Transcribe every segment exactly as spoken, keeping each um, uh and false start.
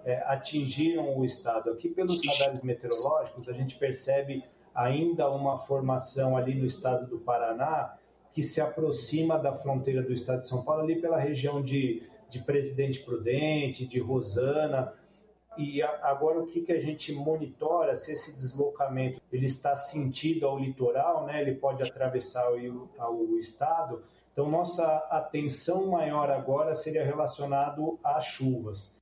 é, atingiram o estado. Aqui pelos radares meteorológicos a gente percebe ainda uma formação ali no estado do Paraná que se aproxima da fronteira do estado de São Paulo, ali pela região de, de Presidente Prudente, de Rosana. E agora o que, que a gente monitora, se esse deslocamento ele está sentido ao litoral, né? Ele pode atravessar o, o estado. Então, nossa atenção maior agora seria relacionado às chuvas.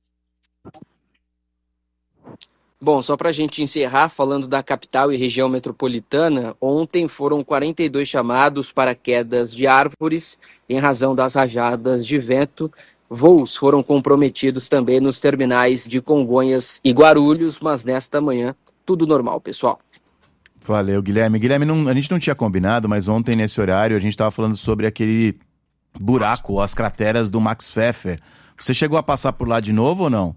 Bom, só para a gente encerrar, falando da capital e região metropolitana, ontem foram quarenta e dois chamados para quedas de árvores em razão das rajadas de vento. Voos foram comprometidos também nos terminais de Congonhas e Guarulhos, mas nesta manhã tudo normal, pessoal. Valeu, Guilherme. Guilherme, não, a gente não tinha combinado, mas ontem nesse horário a gente estava falando sobre aquele buraco, as crateras do Max Pfeffer. Você chegou a passar por lá de novo ou não?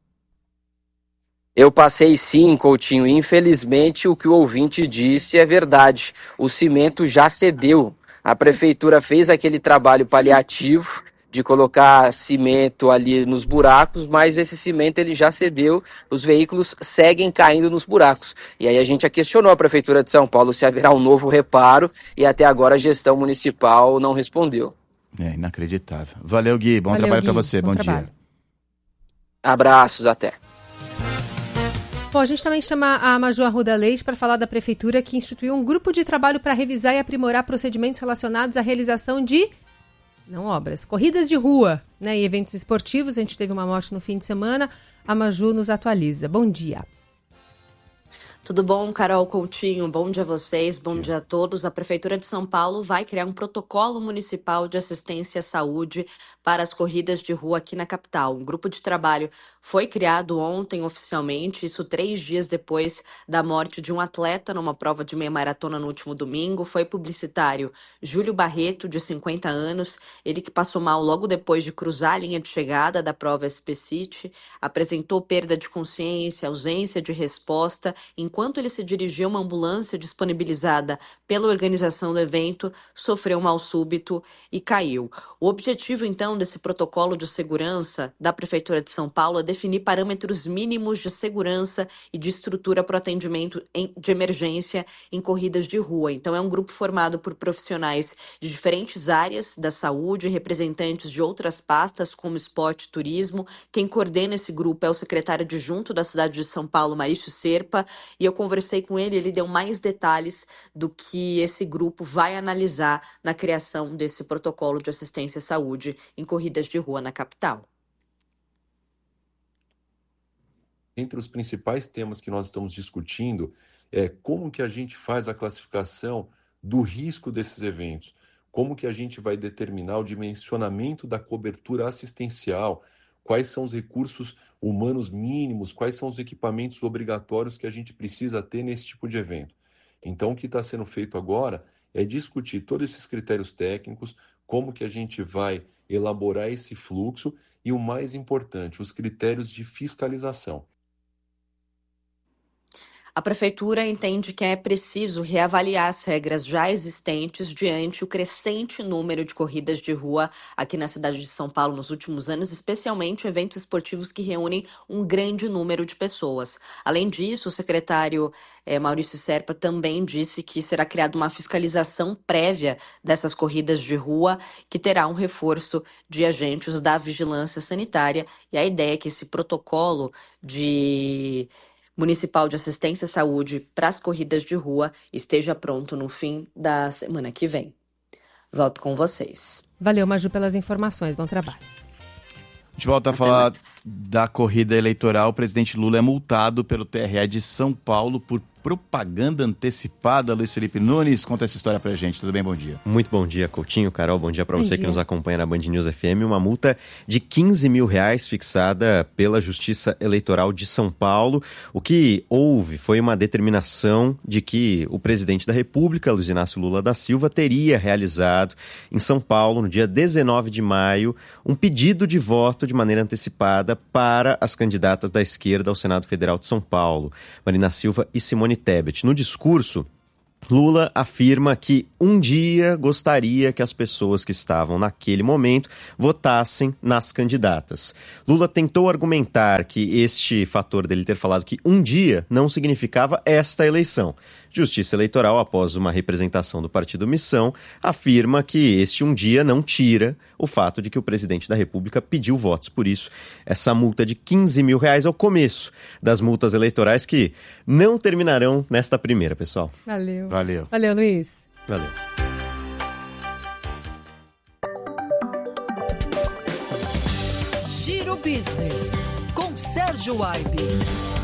Eu passei sim, Coutinho. Infelizmente, o que o ouvinte disse é verdade. O cimento já cedeu. A prefeitura fez aquele trabalho paliativo de colocar cimento ali nos buracos, mas esse cimento ele já cedeu, os veículos seguem caindo nos buracos. E aí a gente questionou a Prefeitura de São Paulo se haverá um novo reparo e até agora a gestão municipal não respondeu. É inacreditável. Valeu, Gui. Bom Valeu, trabalho para Gui. você. Bom Bom trabalho. dia. Abraços, até. Bom, a gente também chama a Maju Arruda Leite para falar da Prefeitura que instituiu um grupo de trabalho para revisar e aprimorar procedimentos relacionados à realização de, não obras, corridas de rua, né, e eventos esportivos. A gente teve uma morte no fim de semana. A Maju nos atualiza. Bom dia. Tudo bom, Carol Coutinho? Bom dia a vocês, bom dia a todos. A Prefeitura de São Paulo vai criar um protocolo municipal de assistência à saúde para as corridas de rua aqui na capital. Um grupo de trabalho foi criado ontem oficialmente, isso três dias depois da morte de um atleta numa prova de meia maratona no último domingo. Foi publicitário Júlio Barreto, de cinquenta anos, ele que passou mal logo depois de cruzar a linha de chegada da prova S P City, apresentou perda de consciência, ausência de resposta, enquanto ele se dirigia a uma ambulância disponibilizada pela organização do evento, sofreu um mal súbito e caiu. O objetivo, então, desse protocolo de segurança da Prefeitura de São Paulo é definir parâmetros mínimos de segurança e de estrutura para o atendimento em, de emergência em corridas de rua. Então, é um grupo formado por profissionais de diferentes áreas da saúde, representantes de outras pastas, como esporte e turismo. Quem coordena esse grupo é o secretário adjunto da cidade de São Paulo, Maurício Serpa, e eu conversei com ele, ele deu mais detalhes do que esse grupo vai analisar na criação desse protocolo de assistência à saúde em corridas de rua na capital. Entre os principais temas que nós estamos discutindo é como que a gente faz a classificação do risco desses eventos, como que a gente vai determinar o dimensionamento da cobertura assistencial, quais são os recursos humanos mínimos, quais são os equipamentos obrigatórios que a gente precisa ter nesse tipo de evento. Então, o que está sendo feito agora é discutir todos esses critérios técnicos, como que a gente vai elaborar esse fluxo e, o mais importante, os critérios de fiscalização. A Prefeitura entende que é preciso reavaliar as regras já existentes diante o crescente número de corridas de rua aqui na cidade de São Paulo nos últimos anos, especialmente eventos esportivos que reúnem um grande número de pessoas. Além disso, o secretário eh, Maurício Serpa também disse que será criada uma fiscalização prévia dessas corridas de rua, que terá um reforço de agentes da vigilância sanitária, e a ideia é que esse protocolo de municipal de assistência à saúde para as corridas de rua esteja pronto no fim da semana que vem. Volto com vocês. Valeu, Maju, pelas informações. Bom trabalho. A gente volta a falar da corrida eleitoral. O presidente Lula é multado pelo T R E de São Paulo por propaganda antecipada. Luiz Felipe Nunes, conta essa história pra gente. Tudo bem? Bom dia. Muito bom dia, Coutinho, Carol. Bom dia para você dia. que nos acompanha na Band News F M. Uma multa de quinze mil reais fixada pela Justiça Eleitoral de São Paulo. O que houve foi uma determinação de que o presidente da República, Luiz Inácio Lula da Silva, teria realizado em São Paulo, no dia dezenove de maio, um pedido de voto de maneira antecipada para as candidatas da esquerda ao Senado Federal de São Paulo, Marina Silva e Simone Tebet. No discurso, Lula afirma que um dia gostaria que as pessoas que estavam naquele momento votassem nas candidatas. Lula tentou argumentar que este fator dele ter falado que um dia não significava esta eleição. Justiça Eleitoral, após uma representação do Partido Missão, afirma que este um dia não tira o fato de que o presidente da República pediu votos. Por isso, essa multa de quinze mil reais é o começo das multas eleitorais que não terminarão nesta primeira, pessoal. Valeu. Valeu. Valeu, Luiz. Valeu. Giro Business, com Sérgio Aibe.